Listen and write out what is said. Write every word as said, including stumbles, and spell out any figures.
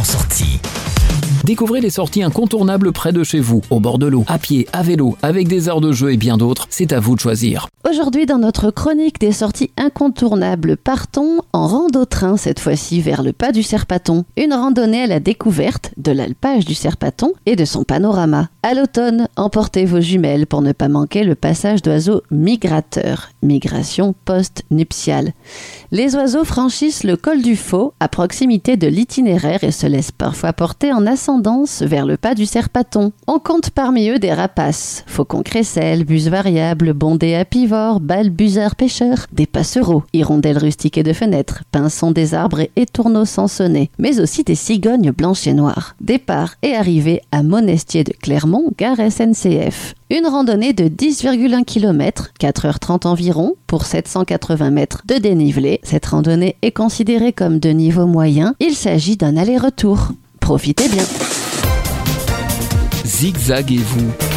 en sortie. Découvrez les sorties incontournables près de chez vous, au bord de l'eau, à pied, à vélo, avec des aires de jeu et bien d'autres. C'est à vous de choisir. Aujourd'hui, dans notre chronique des sorties incontournables, partons en rando-train, cette fois-ci vers le pas du Serpaton. Une randonnée à la découverte de l'alpage du Serpaton et de son panorama. À l'automne, emportez vos jumelles pour ne pas manquer le passage d'oiseaux migrateurs. Migration post-nuptiale. Les oiseaux franchissent le col du Faux à proximité de l'itinéraire et se laissent parfois porter en ascendance vers le pas du Serpaton. On compte parmi eux des rapaces, faucons crécelles, buses variables, bondés apivores, balbuzards pêcheurs, des passereaux, hirondelles rustiques de fenêtres, pinsons des arbres et tourneaux sansonnés, mais aussi des cigognes blanches et noires. Départ et arrivée à Monestier de Clermont, gare S N C F. Une randonnée de dix virgule un kilomètres, quatre heures trente environ, pour sept cent quatre-vingts mètres de dénivelé. Cette randonnée est considérée comme de niveau moyen. Il s'agit d'un aller-retour. Profitez bien. Zigzaguez-vous.